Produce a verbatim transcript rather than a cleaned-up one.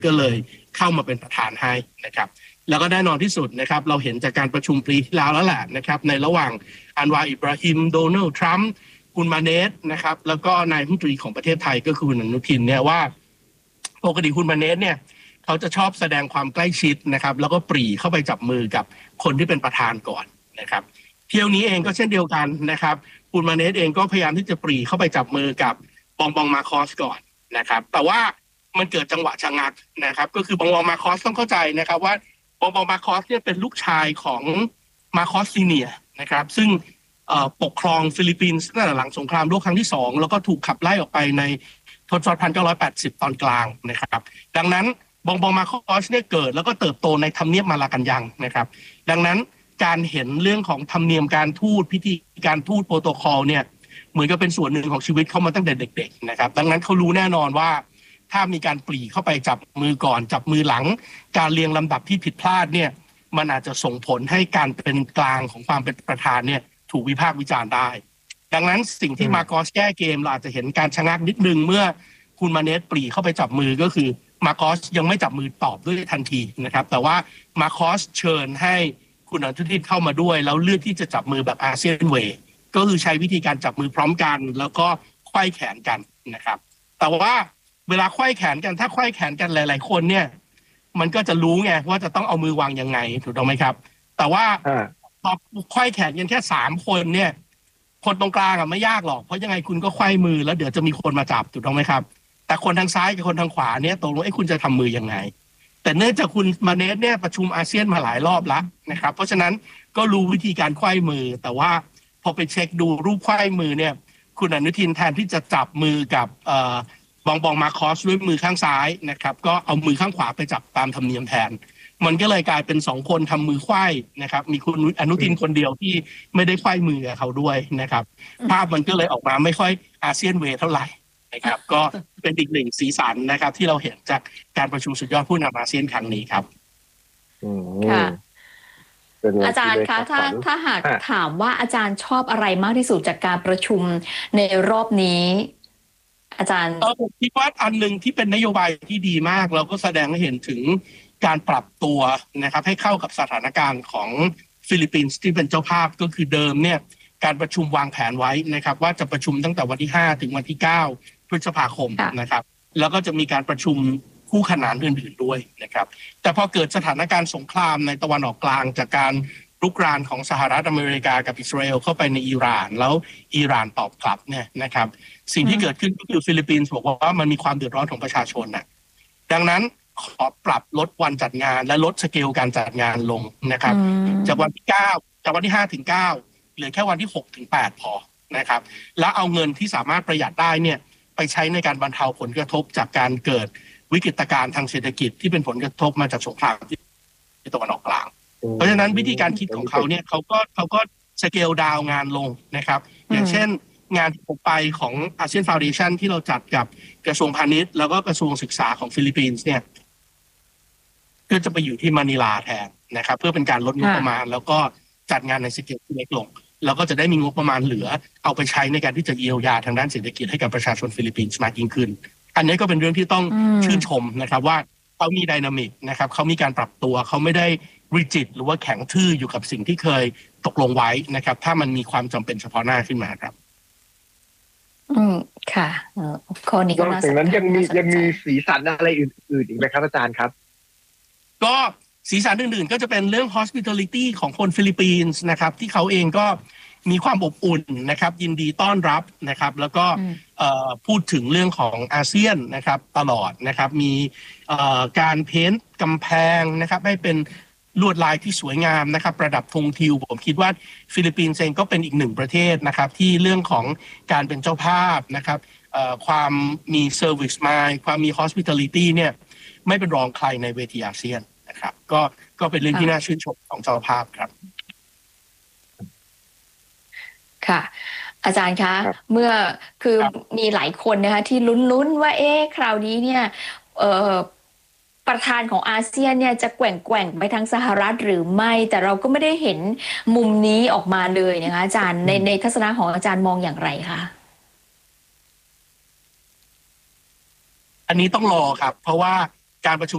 ก็เลยเข้ามาเป็นประธานให้นะครับแล้วก็แน่นอนที่สุดนะครับเราเห็นจากการประชุมปีที่แล้วแล้วแหละนะครับในระหว่างอันวาอิบราฮิมโดนัลด์ทรัมป์คุณมาเนสนะครับแล้วก็นายรัฐมนตรีของประเทศไทยก็คือคุณอนุทินเนี่ยว่าปกติคุณมาเนสเนี่ยเขาจะชอบแสดงความใกล้ชิดนะครับแล้วก็ปรีเข้าไปจับมือกับคนที่เป็นประธานก่อนนะครับเที่ยวนี้เองก็เช่นเดียวกันนะครับคุณมาเนสเองก็พยายามที่จะปรีเข้าไปจับมือกับบองบองมาคอสก่อนนะครับแต่ว่ามันเกิดจังหวะชะงักนะครับก็คือบองบองมาคอสต้องเข้าใจนะครับว่าบองบองมาคอสเนี่ยเป็นลูกชายของมาคอสซีเนียนะครับซึ่งปกครองฟิลิปปินส์ตั้งแต่หลังสงครามโลกครั้งที่สองแล้วก็ถูกขับไล่ออกไปในทศวรรษหนึ่งพันเก้าร้อยแปดสิบตอนกลางนะครับดังนั้นบองบองมาคอสเนี่ยเกิดแล้วก็เติบโตในทำเนียบมาลากันยังนะครับดังนั้นการเห็นเรื่องของธรรมเนียมการทูตพิธีการทูตโปรโตคอลเนี่ยเหมือนกับเป็นส่วนหนึ่งของชีวิตเขามาตั้งแต่เด็กๆนะครับดังนั้นเขารู้แน่นอนว่าถ้ามีการปรีเข้าไปจับมือก่อนจับมือหลังการเรียงลำดับที่ผิดพลาดเนี่ยมันอาจจะส่งผลให้การเป็นกลางของความเป็นประธานเนี่ยถูกวิพากษ์วิจารณ์ได้ดังนั้นสิ่งที่มาโกสแก้เกมเราอาจจะเห็นการชะงักนิดนึงเมื่อคุณมาเนสปรีเข้าไปจับมือก็คือมาโกสยังไม่จับมือตอบด้วยทันทีนะครับแต่ว่ามาโกสเชิญให้คุณอนุทินเข้ามาด้วยแล้วเลือกที่จะจับมือแบบอาเซียนเวย์ก็คือใช้วิธีการจับมือพร้อมกันแล้วก็ไขว้แขนกันนะครับแต่ว่าเวลาไขว้แขนกันถ้าไขว้แขนกันหลายๆคนเนี่ยมันก็จะรู้ไงว่าจะต้องเอามือวางยังไงถูกต้องไหมครับแต่ว่าพอไขว้แขนกันแค่สามคนเนี่ยคนตรงกลางอ่ะไม่ยากหรอกเพราะยังไงคุณก็ไขว้มือแล้วเดี๋ยวจะมีคนมาจับถูกต้องไหมครับแต่คนทางซ้ายกับคนทางขวาเนี่ยตกลงไอ้คุณจะทำมือยังไงแต่เนื่องจากคุณมาเนสเนี่ยประชุมอาเซียนมาหลายรอบแล้วนะครับเพราะฉะนั้นก็รู้วิธีการไขว้มือแต่ว่าพอไปเช็คดูรูปไขว้มือเนี่ยคุณอนุทินแทนที่จะจับมือกับบองบองมาคอสด้วยมือข้างซ้ายนะครับก็เอามือข้างขวาไปจับตามธรรมเนียมแทนมันก็เลยกลายเป็นสองคนทำมือไขว้นะครับมีคุณอนุทินคนเดียวที่ไม่ได้ไขว้มือกับเขาด้วยนะครับภาพมันก็เลยออกมาไม่ค่อยอาเซียนเวย์เท่าไหร่นะครับก็เป็นอีกหนึ่งสีสันนะครับที่เราเห็นจากการประชุมสุดยอดผู้นำอาเซียนครั้งนี้ครับค่ะอาจารย์คะถ้าถ้าหากถามว่าอาจารย์ชอบอะไรมากที่สุดจากการประชุมในรอบนี้อาจารย์ผมคิดว่าอันหนึ่งที่เป็นนโยบายที่ดีมากเราก็แสดงให้เห็นถึงการปรับตัวนะครับให้เข้ากับสถานการณ์ของฟิลิปปินส์ที่เป็นเจ้าภาพก็คือเดิมเนี่ยการประชุมวางแผนไว้นะครับว่าจะประชุมตั้งแต่วันที่ห้าถึงวันที่เก้าพฤษภาคมนะครับแล้วก็จะมีการประชุมคู่ขนานอื่นๆด้วยนะครับแต่พอเกิดสถานการณ์สงครามในตะวันออกกลางจากการรุกรานของสหรัฐอเมริกากับอิสราเอลเข้าไปในอิหร่านแล้วอิหร่านตอบกลับเนี่ยนะครับสิ่งที่เกิดขึ้นก็คือฟิลิปปินส์บอกว่ามันมีความเดือดร้อนของประชาชนนะดังนั้นขอปรับลดวันจัดงานและลดสเกลการจัดงานลงนะครับจากวันที่เก้าจากวันที่ห้าถึงเก้าเหลือแค่วันที่หกถึงแปดพอนะครับแล้วเอาเงินที่สามารถประหยัดได้เนี่ยไปใช้ในการบรรเทาผลกระทบจากการเกิดวิกฤตการณ์ทางเศรษฐกิจที่เป็นผลกระทบมาจากสงครามที่ตะวันออกกลางเพราะฉะนั้นวิธีการคิดของเขาเนี่ยเขาก็เขาก็สเกลดาวงานลงนะครับอย่างเช่นงานที่ผมไปของอาเซียนฟาวเดชั่นที่เราจัดกับกระทรวงพาณิชย์แล้วก็กระทรวงศึกษาของฟิลิปปินส์เนี่ยก็จะไปอยู่ที่มะนิลาแทนนะครับเพื่อเป็นการลดงบประมาณแล้วก็จัดงานในสเกลที่เล็กลงแล้วก็จะได้มีงบประมาณเหลือเอาไปใช้ในการที่จะเยียวยาทางด้านเศรษฐกิจให้กับประชาชนฟิลิปปินส์มากยิ่งขึ้นอันนี้ก็เป็นเรื่องที่ต้องชื่นชมนะครับว่าเขามีไดนามิกนะครับเขามีการปรับตัวเขาไม่ได้ริจิตหรือว่าแข็งทื่ออยู่กับสิ่งที่เคยตกลงไว้นะครับถ้ามันมีความจำเป็นเฉพาะหน้าขึ้นมาครับอืมค่ะข้อนี้ก็น่าสนใจนั้นยังมียังมีสีสันอะไรอื่นๆอีกไหมครับอาจารย์ครับก็สีสันอื่นๆก็จะเป็นเรื่อง hospitality ของคนฟิลิปปินส์นะครับที่เขาเองก็มีความอบอุ่นนะครับยินดีต้อนรับนะครับแล้วก็พูดถึงเรื่องของอาเซียนนะครับตลอดนะครับมีการเพ้นท์กำแพงนะครับให้เป็นลวดลายที่สวยงามนะครับประดับธงทิวผมคิดว่าฟิลิปปินส์เองก็เป็นอีกหนึ่งประเทศนะครับที่เรื่องของการเป็นเจ้าภาพนะครับความมี service mind ความมี hospitality เนี่ยไม่เป็นรองใครในเวทีอาเซียนนะครับก็ก็เป็นเรื่องที่น่าชื่นชมของเจ้าภาพครับค่ะอาจารย์คะเมื่อคือมีหลายคนนะคะที่ลุ้นๆว่าเอ๊ะคราวนี้เนี่ยเอ่อประธานของอาเซียนเนี่ยจะแกว่งแกว่งไปทางสหรัฐหรือไม่แต่เราก็ไม่ได้เห็นมุมนี้ออกมาเลยนะคะอาจารย์ในในทัศนะของอาจารย์มองอย่างไรคะอันนี้ต้องรอครับเพราะว่าการประชุม